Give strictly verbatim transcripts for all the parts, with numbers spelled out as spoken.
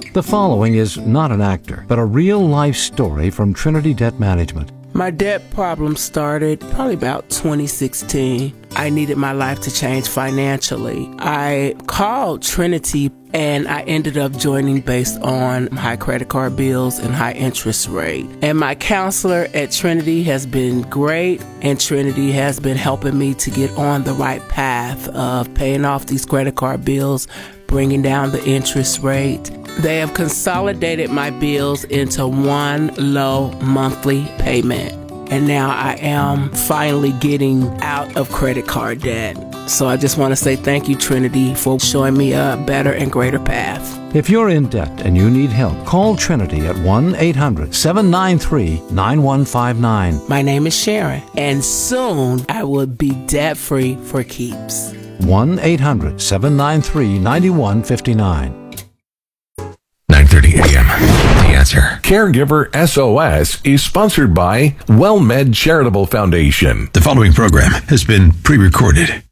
The following is not an actor, but a real-life story from Trinity Debt Management. My debt problem started probably about twenty sixteen. I needed my life to change financially. I called Trinity and I ended up joining based on high credit card bills and high interest rate. And my counselor at Trinity has been great, and Trinity has been helping me to get on the right path of paying off these credit card bills, bringing down the interest rate. They have consolidated my bills into one low monthly payment. And now I am finally getting out of credit card debt. So I just want to say thank you, Trinity, for showing me a better and greater path. If you're in debt and you need help, call Trinity at one eight hundred seven nine three nine one five nine. My name is Sharon, and soon I will be debt-free for keeps. one eight hundred seven nine three nine one five nine. nine thirty a.m. The Answer. Caregiver S O S is sponsored by WellMed Charitable Foundation. The following program has been pre-recorded.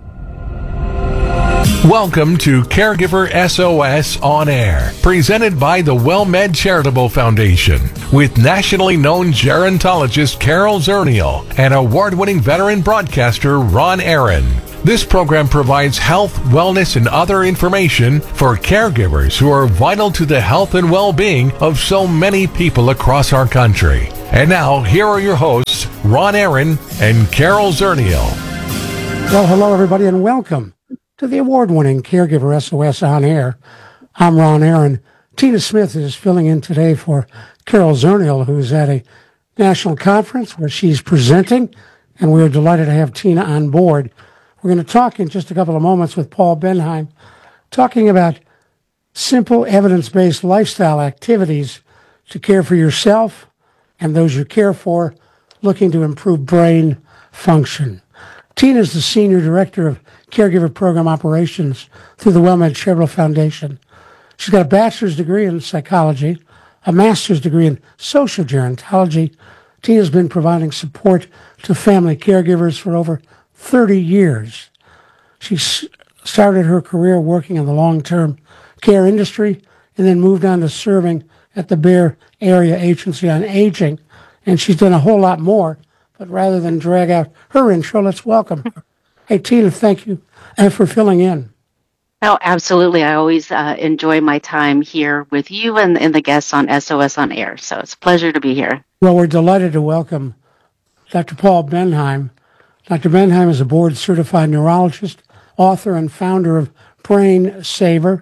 Welcome to Caregiver S O S On Air, presented by the WellMed Charitable Foundation, with nationally known gerontologist Carol Zernial and award-winning veteran broadcaster Ron Aaron. This program provides health, wellness, and other information for caregivers who are vital to the health and well-being of so many people across our country. And now, here are your hosts, Ron Aaron and Carol Zernial. Well, hello, everybody, and welcome to the award-winning Caregiver S O S On Air. I'm Ron Aaron. Tina Smith is filling in today for Carol Zernial, who's at a national conference where she's presenting, and we're delighted to have Tina on board. We're going to talk in just a couple of moments with Paul Benheim, talking about simple evidence-based lifestyle activities to care for yourself and those you care for, looking to improve brain function. Tina is the Senior Director of Caregiver Program Operations through the WellMed Charitable Foundation. She's got a bachelor's degree in psychology, a master's degree in social gerontology. Tina's been providing support to family caregivers for over thirty years. She s- started her career working in the long-term care industry and then moved on to serving at the Bear Area Agency on Aging. And she's done a whole lot more. But rather than drag out her intro, let's welcome her. Hey, Tina, thank you uh, for filling in. Oh, absolutely. I always uh, enjoy my time here with you and, and the guests on S O S On Air. So it's a pleasure to be here. Well, we're delighted to welcome Doctor Paul Benheim. Doctor Benheim is a board-certified neurologist, author, and founder of Brain Saver,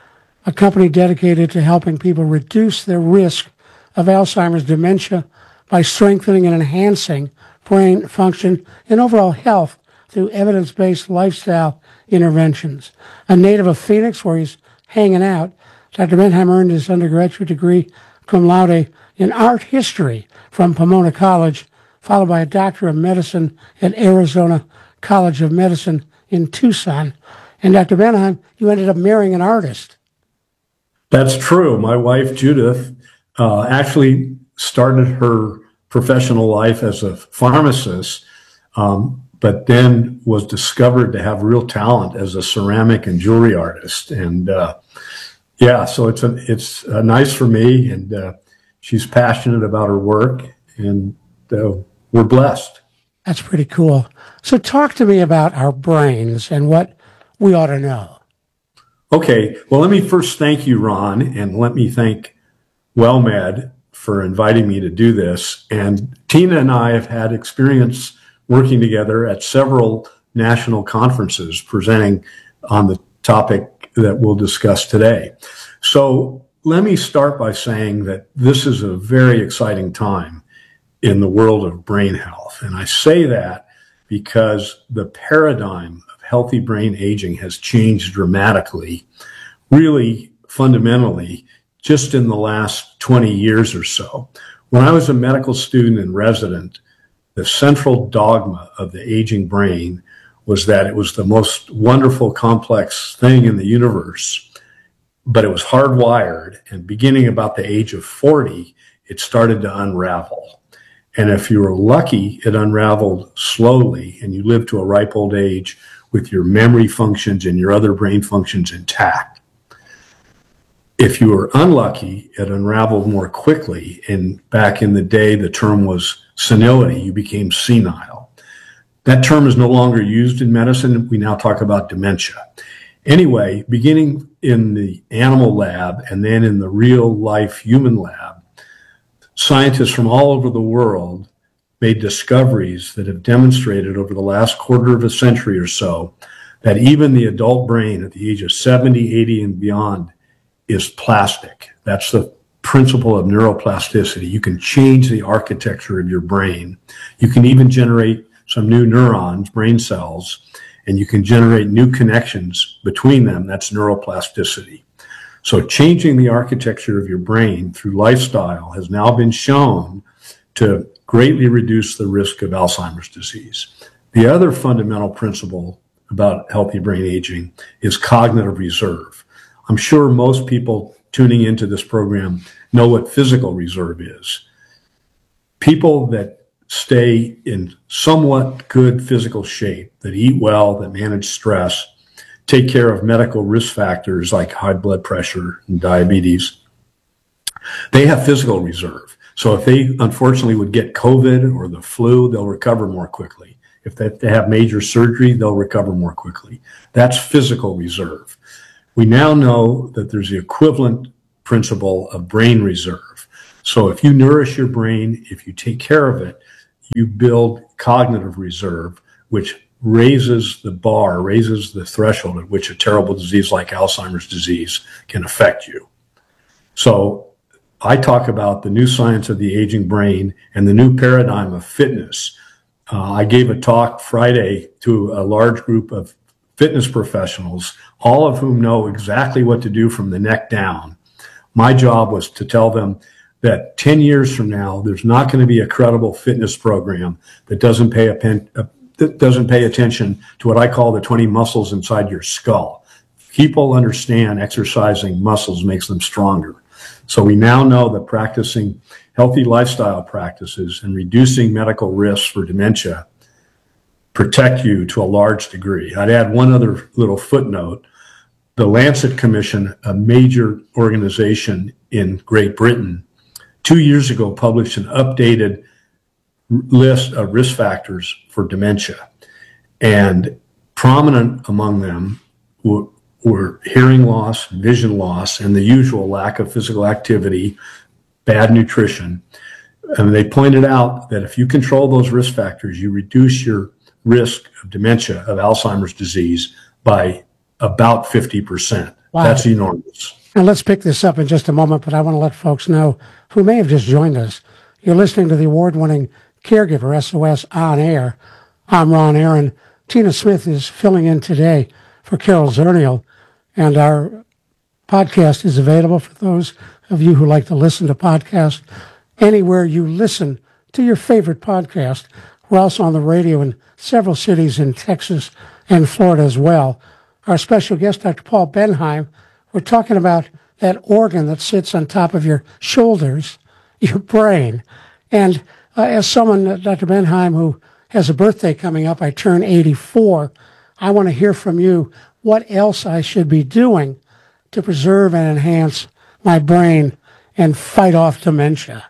a company dedicated to helping people reduce their risk of Alzheimer's dementia by strengthening and enhancing brain function and overall health through evidence-based lifestyle interventions. A native of Phoenix, where he's hanging out, Doctor Benheim earned his undergraduate degree cum laude in art history from Pomona College, followed by a Doctor of Medicine at Arizona College of Medicine in Tucson. And Doctor Benheim, you ended up marrying an artist. That's true. My wife, Judith, uh, actually started her professional life as a pharmacist, um, but then was discovered to have real talent as a ceramic and jewelry artist. And uh, yeah, so it's a, it's uh, nice for me, and uh, she's passionate about her work, and uh, we're blessed. That's pretty cool. So talk to me about our brains and what we ought to know. Okay, well, let me first thank you, Ron, and let me thank WellMed for inviting me to do this. And Tina and I have had experience working together at several national conferences presenting on the topic that we'll discuss today. So let me start by saying that this is a very exciting time in the world of brain health. And I say that because the paradigm of healthy brain aging has changed dramatically, really fundamentally, just in the last twenty years or so. When I was a medical student and resident, the central dogma of the aging brain was that it was the most wonderful, complex thing in the universe, but it was hardwired. And beginning about the age of forty, it started to unravel. And if you were lucky, it unraveled slowly, and you lived to a ripe old age with your memory functions and your other brain functions intact. If you were unlucky, it unraveled more quickly. And back in the day, the term was senility. You became senile. That term is no longer used in medicine. We now talk about dementia. Anyway, beginning in the animal lab and then in the real life human lab, scientists from all over the world made discoveries that have demonstrated over the last quarter of a century or so that even the adult brain at the age of seventy, eighty, and beyond is plastic. That's the principle of neuroplasticity. You can change the architecture of your brain. You can even generate some new neurons, brain cells, and you can generate new connections between them. That's neuroplasticity. So changing the architecture of your brain through lifestyle has now been shown to greatly reduce the risk of Alzheimer's disease. The other fundamental principle about healthy brain aging is cognitive reserve. I'm sure most people tuning into this program know what physical reserve is. People that stay in somewhat good physical shape, that eat well, that manage stress, take care of medical risk factors like high blood pressure and diabetes, they have physical reserve. So if they unfortunately would get COVID or the flu, they'll recover more quickly. If they, if they have major surgery, they'll recover more quickly. That's physical reserve. We now know that there's the equivalent principle of brain reserve. So if you nourish your brain, if you take care of it, you build cognitive reserve, which raises the bar, raises the threshold at which a terrible disease like Alzheimer's disease can affect you. So I talk about the new science of the aging brain and the new paradigm of fitness. Uh, I gave a talk Friday to a large group of fitness professionals, all of whom know exactly what to do from the neck down. My job was to tell them that ten years from now, there's not going to be a credible fitness program that doesn't pay a pen, uh, that doesn't pay attention to what I call the twenty muscles inside your skull. People understand exercising muscles makes them stronger. So we now know that practicing healthy lifestyle practices and reducing medical risks for dementia protect you to a large degree. I'd add one other little footnote. The Lancet Commission, a major organization in Great Britain, two years ago published an updated list of risk factors for dementia. And prominent among them were, were hearing loss, vision loss, and the usual lack of physical activity, bad nutrition. And they pointed out that if you control those risk factors, you reduce your risk of dementia, of Alzheimer's disease, by about fifty percent. Wow. That's enormous. And let's pick this up in just a moment, but I want to let folks know who may have just joined us. You're listening to the award-winning Caregiver S O S On Air. I'm Ron Aaron. Tina Smith is filling in today for Carol Zernial, and our podcast is available for those of you who like to listen to podcasts anywhere you listen to your favorite podcast. We're also on the radio in several cities in Texas and Florida as well. Our special guest, Doctor Paul Benheim, we're talking about that organ that sits on top of your shoulders, your brain. And uh, as someone, uh, Doctor Benheim, who has a birthday coming up, I turn eighty-four, I want to hear from you what else I should be doing to preserve and enhance my brain and fight off dementia.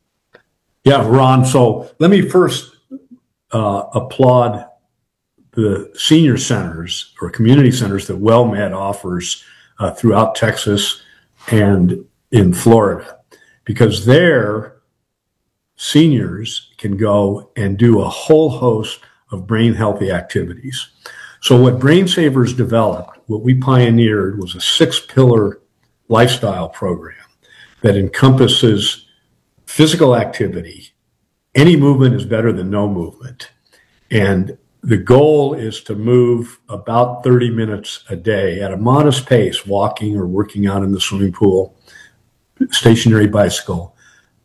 Yeah, Ron, so let me first uh, applaud the senior centers or community centers that WellMed offers uh, throughout Texas and in Florida, because there seniors can go and do a whole host of brain healthy activities. So what Brain Savers developed, what we pioneered, was a six-pillar lifestyle program that encompasses physical activity. Any movement is better than no movement. And the goal is to move about thirty minutes a day at a modest pace, walking or working out in the swimming pool, stationary bicycle,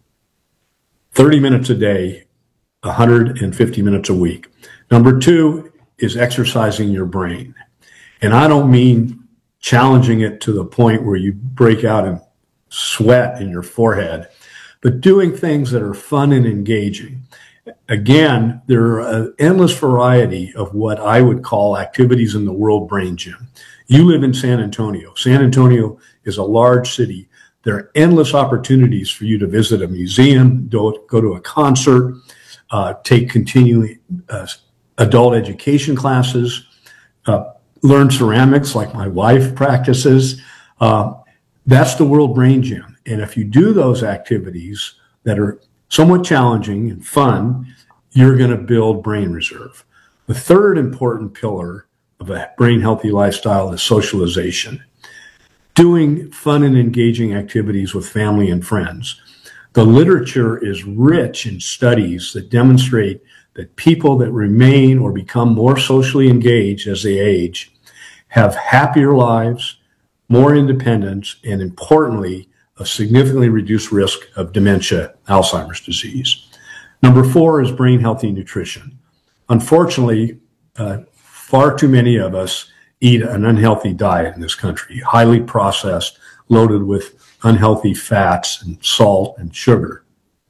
thirty minutes a day, one hundred fifty minutes a week. Number two is exercising your brain. And I don't mean challenging it to the point where you break out in sweat in your forehead, but doing things that are fun and engaging. Again, there are an endless variety of what I would call activities in the World Brain Gym. You live in San Antonio. San Antonio is a large city. There are endless opportunities for you to visit a museum, go, go to a concert, uh, take continuing uh, adult education classes, uh, learn ceramics like my wife practices. Uh, that's the World Brain Gym. And if you do those activities that are somewhat challenging and fun, you're going to build brain reserve. The third important pillar of a brain healthy lifestyle is socialization. Doing fun and engaging activities with family and friends. The literature is rich in studies that demonstrate that people that remain or become more socially engaged as they age have happier lives, more independence, and importantly, a significantly reduced risk of dementia, Alzheimer's disease. Number four is brain healthy nutrition. Unfortunately, uh, far too many of us eat an unhealthy diet in this country, highly processed, loaded with unhealthy fats and salt and sugar.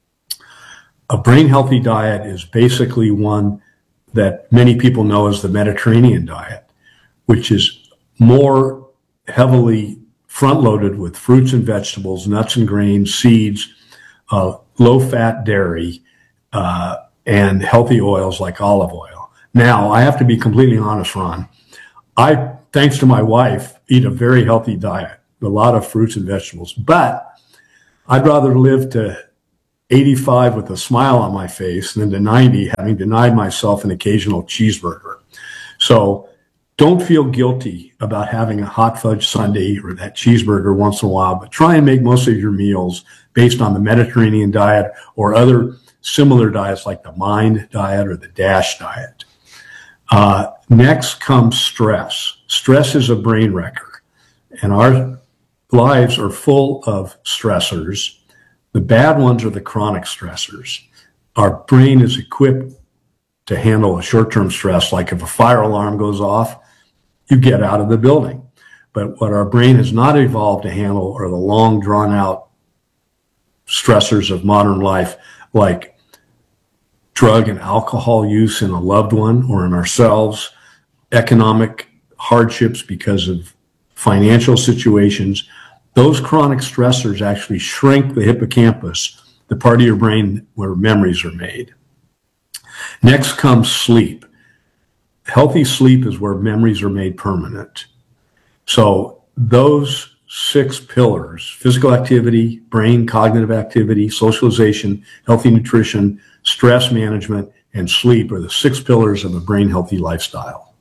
A brain healthy diet is basically one that many people know as the Mediterranean diet, which is more heavily front-loaded with fruits and vegetables, nuts and grains, seeds, uh, low-fat dairy, uh, and healthy oils like olive oil. Now, I have to be completely honest, Ron. I, thanks to my wife, eat a very healthy diet, a lot of fruits and vegetables, but I'd rather live to eighty-five with a smile on my face than to ninety having denied myself an occasional cheeseburger. So don't feel guilty about having a hot fudge sundae or that cheeseburger once in a while, but try and make most of your meals based on the Mediterranean diet or other similar diets like the MIND diet or the DASH diet. Uh, next comes stress. Stress is a brain wrecker, and our lives are full of stressors. The bad ones are the chronic stressors. Our brain is equipped to handle a short-term stress, like if a fire alarm goes off, you get out of the building. But what our brain has not evolved to handle are the long, drawn-out stressors of modern life, like drug and alcohol use in a loved one or in ourselves, economic hardships because of financial situations. Those chronic stressors actually shrink the hippocampus, the part of your brain where memories are made. Next comes sleep. Healthy sleep is where memories are made permanent. So those six pillars, physical activity, brain cognitive activity, socialization, healthy nutrition, stress management, and sleep are the six pillars of a brain healthy lifestyle.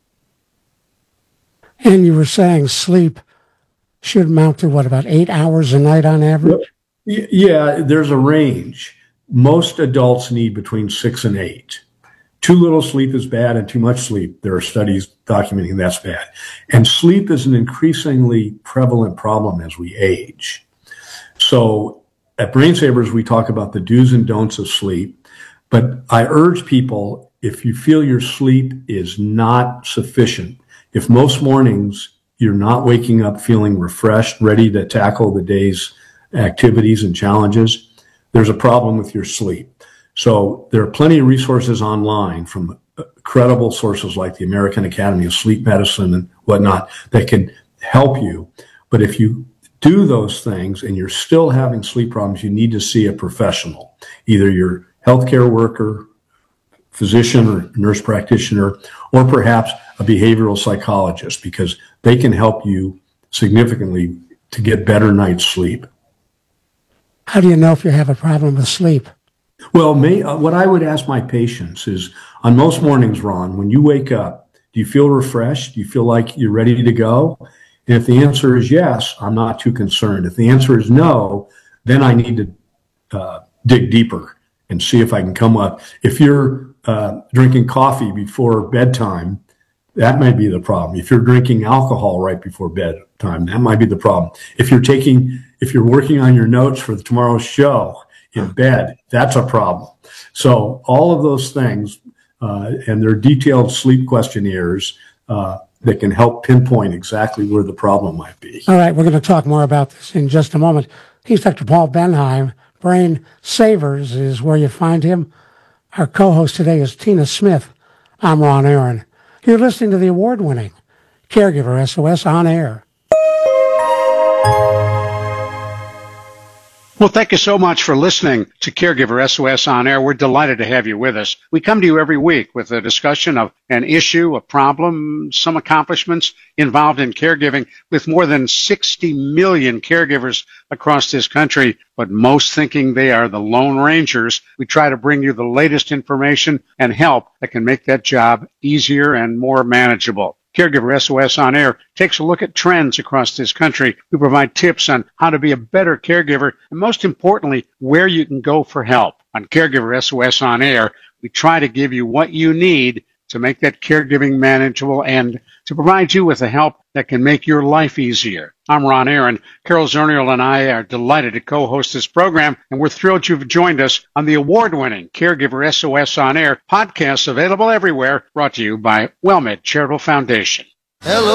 And you were saying sleep should amount to what, about eight hours a night on average? Yeah, there's a range. Most adults need between six and eight. Too little sleep is bad, and too much sleep, there are studies documenting that's bad. And sleep is an increasingly prevalent problem as we age. So at Brain Savers, we talk about the do's and don'ts of sleep. But I urge people, if you feel your sleep is not sufficient, if most mornings you're not waking up feeling refreshed, ready to tackle the day's activities and challenges, there's a problem with your sleep. So there are plenty of resources online from credible sources like the American Academy of Sleep Medicine and whatnot that can help you. But if you do those things and you're still having sleep problems, you need to see a professional, either your healthcare worker, physician or nurse practitioner, or perhaps a behavioral psychologist, because they can help you significantly to get better night's sleep. How do you know if you have a problem with sleep? Well, may, uh, what I would ask my patients is, on most mornings, Ron, when you wake up, do you feel refreshed? Do you feel like you're ready to go? And if the answer is yes, I'm not too concerned. If the answer is no, then I need to uh, dig deeper and see if I can come up. If you're uh, drinking coffee before bedtime, that might be the problem. If you're drinking alcohol right before bedtime, that might be the problem. If you're taking, if you're working on your notes for tomorrow's show in bed, that's a problem. So all of those things, uh, and there are detailed sleep questionnaires uh, that can help pinpoint exactly where the problem might be. All right, we're going to talk more about this in just a moment. He's Doctor Paul Benheim. Brain Savers is where you find him. Our co-host today is Tina Smith. I'm Ron Aaron. You're listening to the award-winning Caregiver S O S On Air. Well, thank you so much for listening to Caregiver S O S On Air. We're delighted to have you with us. We come to you every week with a discussion of an issue, a problem, some accomplishments involved in caregiving with more than sixty million caregivers across this country, but most thinking they are the Lone Rangers. We try to bring you the latest information and help that can make that job easier and more manageable. Caregiver S O S On Air takes a look at trends across this country. We provide tips on how to be a better caregiver, and most importantly, where you can go for help. On Caregiver S O S On Air, we try to give you what you need to make that caregiving manageable and to provide you with the help that can make your life easier. I'm Ron Aaron. Carol Zernial and I are delighted to co-host this program, and we're thrilled you've joined us on the award-winning Caregiver S O S On Air podcast, available everywhere, brought to you by WellMed Charitable Foundation. Hello.